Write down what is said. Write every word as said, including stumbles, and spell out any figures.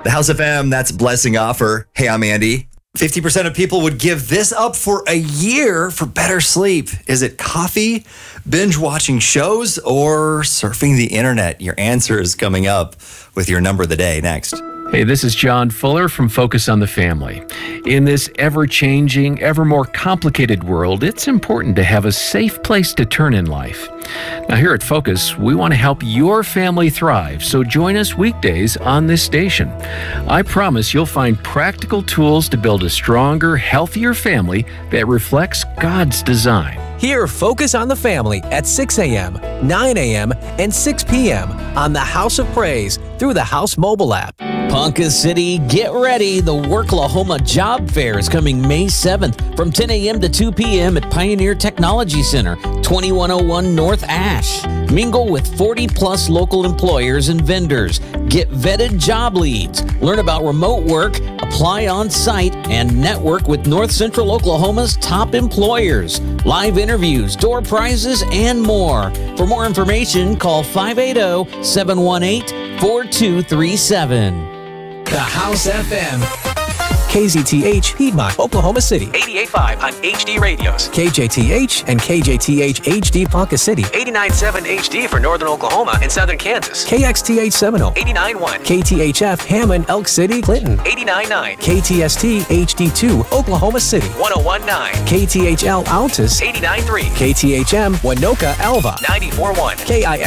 The House F M, that's Blessing Offer. Hey, I'm Andy. fifty percent of people would give this up for a year for better sleep. Is it coffee, binge watching shows, or surfing the internet? Your answer is coming up with your number of the day next. Hey, this is John Fuller from Focus on the Family. In this ever-changing, ever more complicated world, it's important to have a safe place to turn in life. Now, here at Focus, we want to help your family thrive, so join us weekdays on this station. I promise you'll find practical tools to build a stronger, healthier family that reflects God's design. Hear Focus on the Family at six a.m., nine a.m., and six p.m. on the House of Praise through the House mobile app. Ponca City, get ready. The Worklahoma Job Fair is coming May seventh from ten a.m. to two p.m. at Pioneer Technology Center, twenty-one oh one North Ash. Mingle with forty plus local employers and vendors. Get vetted job leads. Learn about remote work, apply on site, and network with North Central Oklahoma's top employers. Live interviews, door prizes, and more. For more information, call five eight zero, seven one eight, four two three seven. The House F M. K Z T H, Piedmont, Oklahoma City. eighty-eight point five on H D radios. K J T H and K J T H H D Ponca City. eighty-nine point seven H D for northern Oklahoma and southern Kansas. K X T H Seminole. eighty-nine point one. K T H F Hammond, Elk City, Clinton. eighty-nine point nine. K T S T H D two, Oklahoma City. one oh one point nine. K T H L Altus. eighty-nine point three. K T H M Winoka, Alva. ninety-four point one. K I X